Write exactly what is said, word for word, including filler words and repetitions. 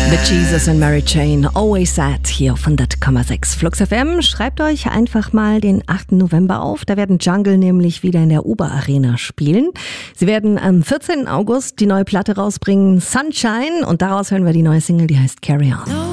The Jesus and Mary Chain, Always Sad, hier auf hundert Komma sechs Flux F M. Schreibt euch einfach mal den achten November auf. Da werden Jungle nämlich wieder in der Uber Arena spielen. Sie werden am vierzehnten August die neue Platte rausbringen, Sunshine. Und daraus hören wir die neue Single, die heißt Carry On.